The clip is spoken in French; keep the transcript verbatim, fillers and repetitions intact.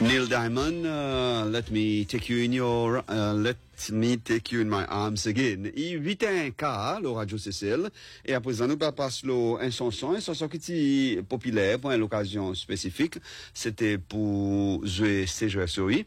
Neil Diamond, uh, let me take you in your, uh, let me take you in my arms again. Il huit un cas, le Radio C C L, et à présent nous passons le un chanson, un chanson qui est populaire pour une occasion spécifique. C'était pour jouer ces jeux souris.